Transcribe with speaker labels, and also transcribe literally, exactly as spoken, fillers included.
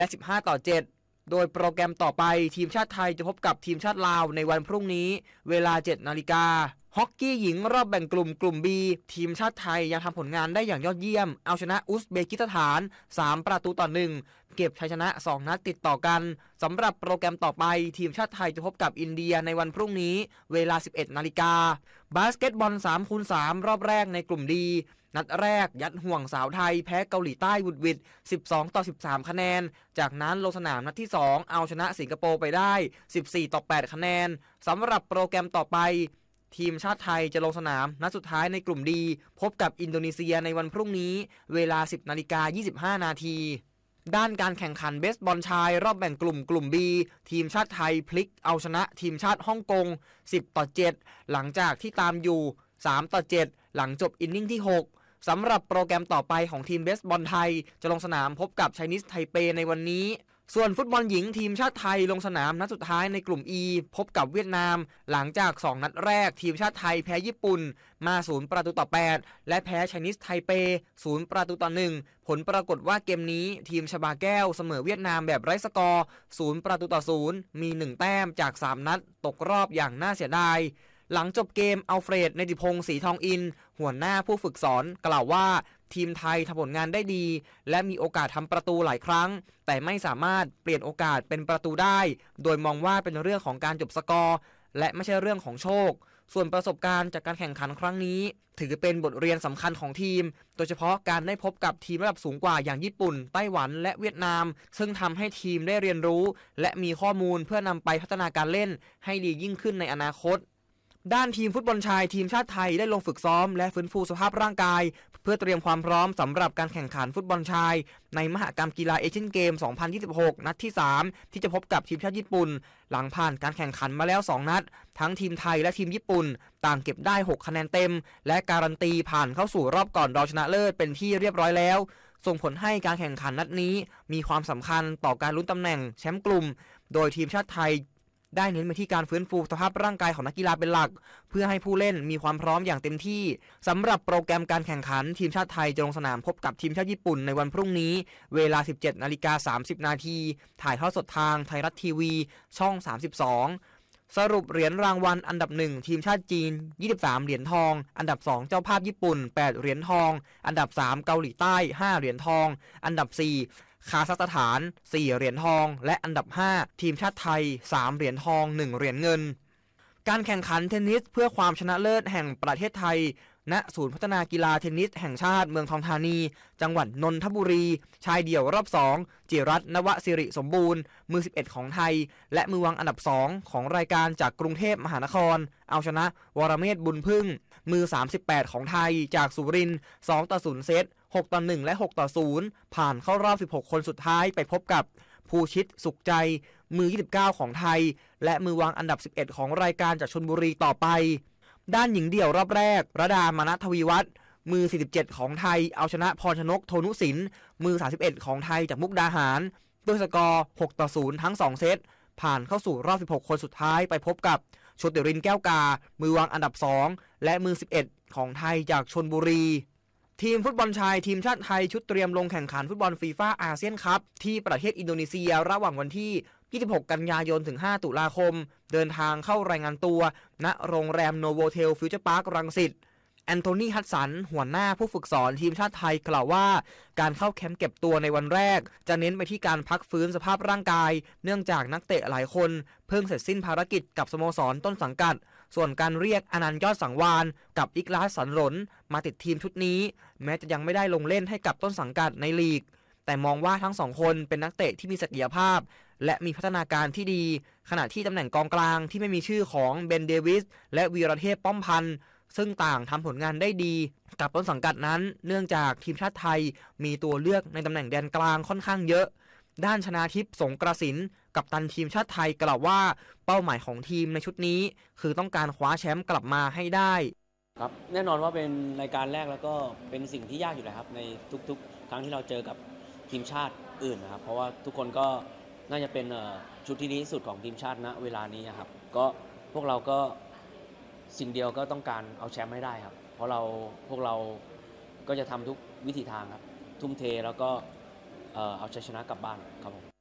Speaker 1: และสิบห้าต่อเจ็ดโดยโปรแกรมต่อไปทีมชาติไทยจะพบกับทีมชาติลาวในวันพรุ่งนี้เวลา เจ็ดนาฬิกาฮอกกี้หญิงรอบแบ่งกลุ่มกลุ่ม B ทีมชาติไทยยังทำผลงานได้อย่างยอดเยี่ยมเอาชนะอุซเบกิสถานสามประตูต่อหนึ่งเก็บชัยชนะสองนัดติดต่อกันสำหรับโปรแกรมต่อไปทีมชาติไทยจะพบกับอินเดียในวันพรุ่งนี้เวลา สิบเอ็ดนาฬิกาบาสเกตบอล สามคูณสาม รอบแรกในกลุ่มดีนัดแรกยัดห่วงสาวไทยแพ้เกาหลีใต้วุดวิดสิบสองต่อสิบสามคะแนนจากนั้นลงสนามนัดที่สองเอาชนะสิงคโปร์ไปได้สิบสี่ต่อแปดคะแนนสำหรับโปรแกรมต่อไปทีมชาติไทยจะลงสนามนัดสุดท้ายในกลุ่มดีพบกับอินโดนีเซียในวันพรุ่งนี้เวลา สิบนาฬิกายี่สิบห้านาทีด้านการแข่งขันเบสบอลชายรอบแบ่งกลุ่มกลุ่ม B ทีมชาติไทยพลิกเอาชนะทีมชาติฮ่องกงสิบต่อเจ็ดหลังจากที่ตามอยู่สามต่อเจ็ดหลังจบอินนิ่งที่หกสำหรับโปรแกรมต่อไปของทีมเบสบอลไทยจะลงสนามพบกับไชนีสไทเปในวันนี้ส่วนฟุตบอลหญิงทีมชาติไทยลงสนามนัดสุดท้ายในกลุ่ม E พบกับเวียดนามหลังจากสองนัดแรกทีมชาติไทยแพ้ญี่ปุ่นมาศูนย์ประตูต่อแปดและแพ้ไชนีสไทเปศูนย์ประตูต่อหนึ่งผลปรากฏว่าเกมนี้ทีมชบาแก้วเสมอเวียดนามแบบไร้สกอร์ศูนย์ประตูต่อศูนย์มีหนึ่งแต้มจากสามนัดตกรอบอย่างน่าเสียดายหลังจบเกมอัลเฟรด เนติพงศ์ศรีทองอินหัวหน้าผู้ฝึกสอนกล่าวว่าทีมไทยทำผลงานได้ดีและมีโอกาสทำประตูหลายครั้งแต่ไม่สามารถเปลี่ยนโอกาสเป็นประตูได้โดยมองว่าเป็นเรื่องของการจบสกอร์และไม่ใช่เรื่องของโชคส่วนประสบการณ์จากการแข่งขันครั้งนี้ถือเป็นบทเรียนสำคัญของทีมโดยเฉพาะการได้พบกับทีมระดับสูงกว่าอย่างญี่ปุ่นไต้หวันและเวียดนามซึ่งทำให้ทีมได้เรียนรู้และมีข้อมูลเพื่อนำไปพัฒนาการเล่นให้ดียิ่งขึ้นในอนาคตด้านทีมฟุตบอลชายทีมชาติไทยได้ลงฝึกซ้อมและฟื้นฟูสภาพร่างกายเพื่อเตรียมความพร้อมสำหรับการแข่งขันฟุตบอลชายในมหกรรมกีฬาเอเชียนเกม สองพันยี่สิบหก นัดที่สามที่จะพบกับทีมชาติญี่ปุ่นหลังผ่านการแข่งขันมาแล้วสองนัดทั้งทีมไทยและทีมญี่ปุ่นต่างเก็บได้หกคะแนนเต็มและการันตีผ่านเข้าสู่รอบก่อนรองชนะเลิศเป็นที่เรียบร้อยแล้วส่งผลให้การแข่งขันนัดนี้มีความสำคัญต่อการลุ้นตำแหน่งแชมป์กลุ่มโดยทีมชาติไทยได้เน้นไปที่การฟื้นฟูสภาพร่างกายของนักกีฬาเป็นหลักเพื่อให้ผู้เล่นมีความพร้อมอย่างเต็มที่สำหรับโปรแกรมการแข่งขันทีมชาติไทยจะลงสนามพบกับทีมชาติญี่ปุ่นในวันพรุ่งนี้เวลา สิบเจ็ดนาฬิกาสามสิบนาทีถ่ายทอดสดทางไทยรัฐทีวีช่องสามสิบสองสรุปเหรียญรางวัลอันดับหนึ่งทีมชาติจีนยี่สิบสามเหรียญทองอันดับสองเจ้าภาพญี่ปุ่นแปดเหรียญทองอันดับสามเกาหลีใต้ห้าเหรียญทองอันดับสี่คาซัคสถานสี่เหรียญทองและอันดับห้าทีมชาติไทยสามเหรียญทองหนึ่งเหรียญเงินการแข่งขันเทนนิสเพื่อความชนะเลิศแห่งประเทศไทยณศูนย์พัฒนากีฬาเทนนิสแห่งชาติเมืองทองธานีจังหวัดนนทบุรีชายเดี่ยวรอบสองจิรัตน์ นวสิริสมบูรณ์มือสิบเอ็ดของไทยและมือวางอันดับสองของรายการจากกรุงเทพมหานครเอาชนะวรเมธบุญพึ่งมือสามสิบแปดของไทยจากสุรินทร์สองต่อศูนย์เซตหกต่อหนึ่งและหกต่อศูนย์ผ่านเข้ารอบสิบหกคนสุดท้ายไปพบกับภูชิตสุขใจมือยี่สิบเก้าของไทยและมือวางอันดับสิบเอ็ดของรายการจากชลบุรีต่อไปด้านหญิงเดี่ยวรอบแรกระดามนัททวีวัฒน์มือสี่สิบเจ็ดของไทยเอาชนะพรชนกโทนุสินมือสามสิบเอ็ดของไทยจากมุกดาหารด้วยสกอร์หกต่อศูนย์ทั้งสองเซตผ่านเข้าสู่รอบสิบหกคนสุดท้ายไปพบกับโชติรินแก้วกามือวางอันดับสองและมือสิบเอ็ดของไทยจากชลบุรีทีมฟุตบอลชายทีมชาติไทยชุดเตรียมลงแข่งขันฟุตบอลฟีฟ่าอาเซียนคัพที่ประเทศอินโดนีเซียระหว่างวันที่ยี่สิบหกกันยายนถึงห้าตุลาคมเดินทางเข้ารายงานตัวณโรงแรมโนโวเทลฟิวเจอร์พาร์ครังสิตแอนโทนีฮัตสันหัวหน้าผู้ฝึกสอนทีมชาติไทยกล่าวว่าการเข้าแคมป์เก็บตัวในวันแรกจะเน้นไปที่การพักฟื้นสภาพร่างกายเนื่องจากนักเตะหลายคนเพิ่งเสร็จสิ้นภารกิจกับสโมสรต้นสังกัดส่วนการเรียกอนันต์ยอดสังวานกับอิกลาสสันหลนมาติดทีมชุดนี้แม้จะยังไม่ได้ลงเล่นให้กับต้นสังกัดในลีกแต่มองว่าทั้งสองคนเป็นนักเตะที่มีศักยภาพและมีพัฒนาการที่ดีขณะที่ตำแหน่งกองกลางที่ไม่มีชื่อของเบนเดวิสและวีรเทพป้อมพันธ์ซึ่งต่างทำผลงานได้ดีกับต้นสังกัดนั้นเนื่องจากทีมชาติไทยมีตัวเลือกในตำแหน่งแดนกลางค่อนข้างเยอะด้านชนาทิพย์สงกระสินกัปตันทีมชาติไทยกล่าวว่าเป้าหมายของทีมในชุดนี้คือต้องการคว้าแชมป์กลับมาให้ได้
Speaker 2: ครับแน่นอนว่าเป็นรายการแรกแล้วก็เป็นสิ่งที่ยากอยู่แล้วครับในทุกๆครั้งที่เราเจอกับทีมชาติอื่นนะครับเพราะว่าทุกคนก็น่าจะเป็นชุดที่ดีที่สุดของทีมชาติณเวลานี้ครับก็พวกเราก็สิ่งเดียวก็ต้องการเอาแชมป์ให้ได้ครับเพราะเราพวกเราก็จะทำทุกวิถีทางครับทุ่มเทแล้วก็เอ่อเอาชัยชนะกลับบ้านครับผม